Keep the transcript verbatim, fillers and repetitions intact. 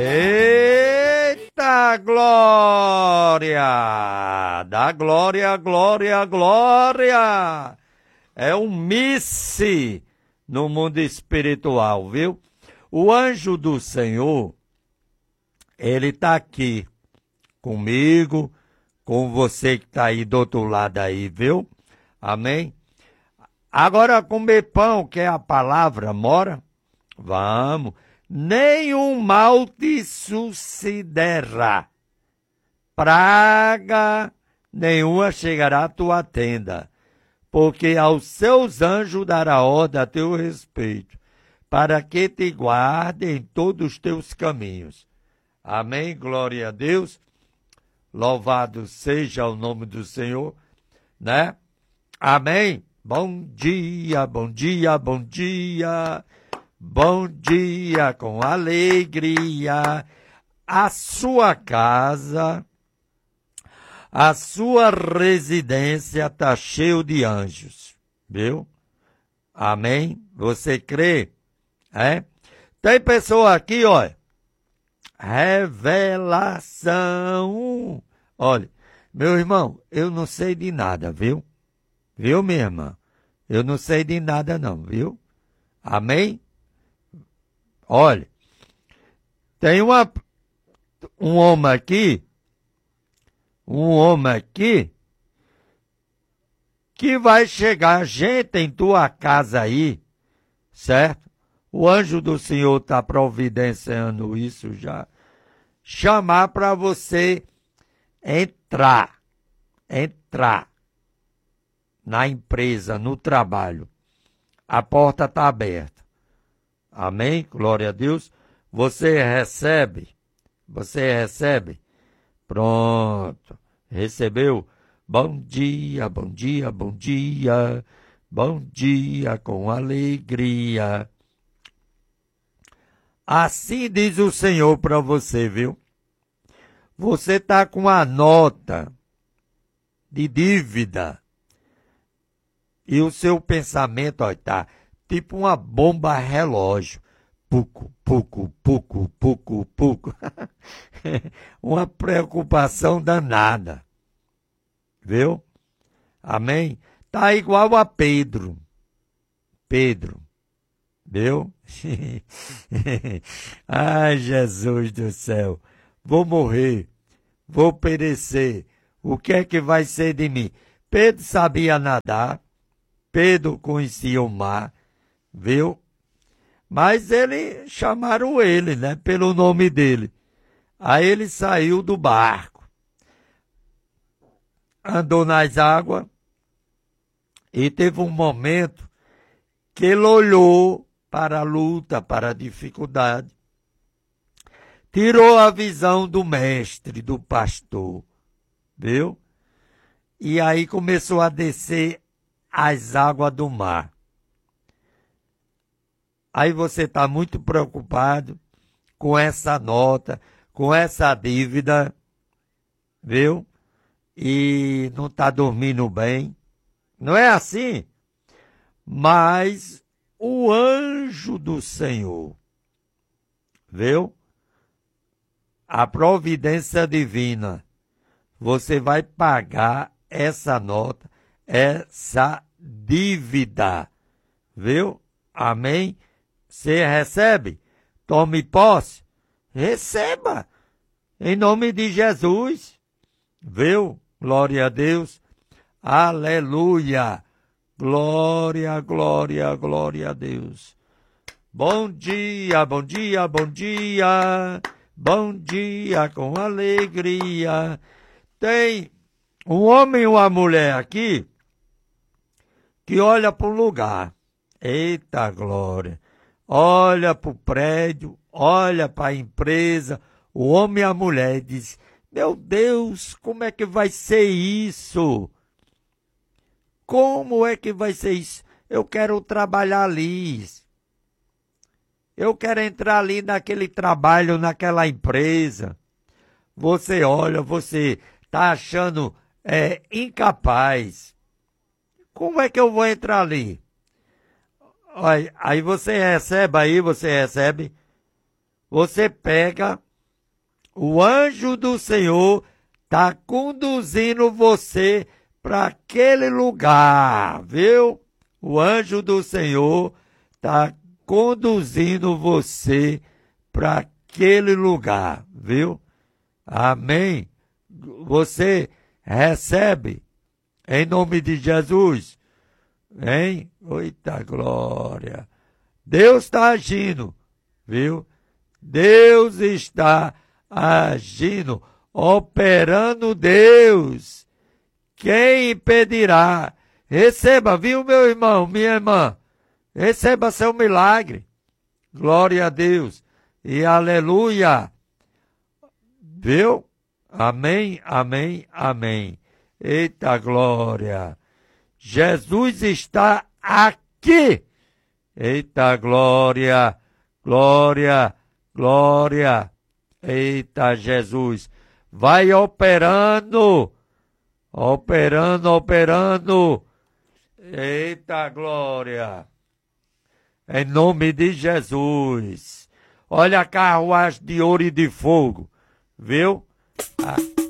Eita glória! Dá glória, glória, glória! É um misse no mundo espiritual, viu? O anjo do Senhor, ele está aqui comigo, com você que está aí do outro lado aí, viu? Amém? Agora comer pão, que é a palavra, mora? Vamos. Nenhum mal te sucederá. Praga nenhuma chegará à tua tenda, porque aos seus anjos dará ordem a teu respeito, para que te guardem em todos os teus caminhos. Amém? Glória a Deus. Louvado seja o nome do Senhor, né? Amém? Bom dia, bom dia, bom dia. Bom dia com alegria. A sua casa, a sua residência está cheio de anjos, viu? Amém? Você crê? É? Tem pessoa aqui, olha. Revelação. Olha, meu irmão, eu não sei de nada, viu? Viu, minha irmã? Eu não sei de nada não, viu? Amém? Olha, tem uma, um homem aqui, um homem aqui, que vai chegar gente em tua casa aí, certo? O anjo do Senhor está providenciando isso já. Chamar para você entrar, entrar na empresa, no trabalho. A porta está aberta. Amém? Glória a Deus. Você recebe? Você recebe? Pronto. Recebeu? Bom dia, bom dia, bom dia. Bom dia com alegria. Assim diz o Senhor para você, viu? Você está com a nota de dívida. E o seu pensamento, ó, está tipo uma bomba relógio. Puco, puco, puco, puco, puco. Uma preocupação danada. Viu? Amém? Tá igual a Pedro. Pedro. Viu? Ai, Jesus do céu. Vou morrer. Vou perecer. O que é que vai ser de mim? Pedro sabia nadar. Pedro conhecia o mar. Viu? Mas ele, chamaram ele, né? Pelo nome dele. Aí ele saiu do barco. Andou nas águas. E teve um momento que ele olhou para a luta, para a dificuldade. Tirou a visão do mestre, do pastor. Viu? E aí começou a descer as águas do mar. Aí você está muito preocupado com essa nota, com essa dívida, viu? E não está dormindo bem. Não é assim? Mas o anjo do Senhor, viu? A providência divina. Você vai pagar essa nota, essa dívida, viu? Amém? Você recebe? Tome posse? Receba! Em nome de Jesus. Viu? Glória a Deus. Aleluia. Glória, glória, glória a Deus. Bom dia, bom dia, bom dia. Bom dia com alegria. Tem um homem e uma mulher aqui que olha para o lugar. Eita glória. Olha para o prédio, olha para a empresa, o homem e a mulher diz, meu Deus, como é que vai ser isso? Como é que vai ser isso? Eu quero trabalhar ali. Eu quero entrar ali naquele trabalho, naquela empresa. Você olha, você está achando é, incapaz. Como é que eu vou entrar ali? Aí você recebe aí, você recebe, você pega O anjo do Senhor está conduzindo você para aquele lugar, viu? O anjo do Senhor está conduzindo você para aquele lugar, viu? Amém? Você recebe em nome de Jesus, hein? Eita glória! Deus está agindo, viu? Deus está agindo, operando Deus. Quem impedirá? Receba, viu, meu irmão, minha irmã? Receba seu milagre. Glória a Deus. E aleluia. Viu? Amém, amém, amém. Eita glória. Jesus está aqui. Eita glória, glória, glória. Eita Jesus. Vai operando. Operando, operando. Eita glória. Em nome de Jesus. Olha a carruagem de ouro e de fogo. Viu? Ah.